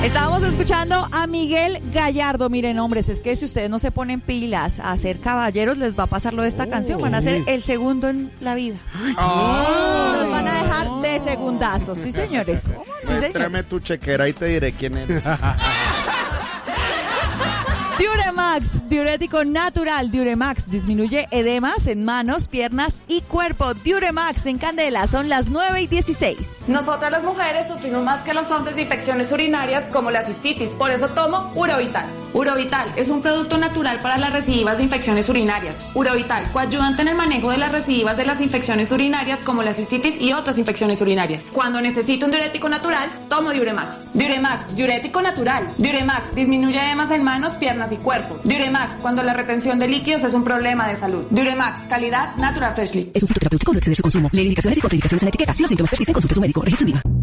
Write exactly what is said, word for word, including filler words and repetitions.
Estábamos escuchando a Miguel Gallardo. Miren, hombres, es que si ustedes no se ponen pilas a ser caballeros, les va a pasar lo de esta oh. canción. Van a ser el segundo en la vida. Oh. Los van a dejar de segundazos. Sí, señores. Sí, Muéstrame tu chequera y te diré quién eres. Diuremax, diurético natural. Diuremax disminuye edemas en manos, piernas y cuerpo. Diuremax en Candela, son las nueve y dieciséis. Nosotras las mujeres sufrimos más que los hombres de infecciones urinarias como la cistitis, por eso tomo Urovital. Urovital es un producto natural para las recidivas de infecciones urinarias. Urovital, coayudante en el manejo de las recidivas de las infecciones urinarias como la cistitis y otras infecciones urinarias. Cuando necesito un diurético natural, tomo Diuremax. Diuremax, diurético natural. Diuremax disminuye edemas en manos, piernas y cuerpo. Diuremax, cuando la retención de líquidos es un problema de salud. Diuremax, calidad Natural Freshly. Es un fitoterapéutico, no exceder su consumo. Lee indicaciones y contraindicaciones en la etiqueta. Si los síntomas persisten, consulte a su médico. Registro INVIMA.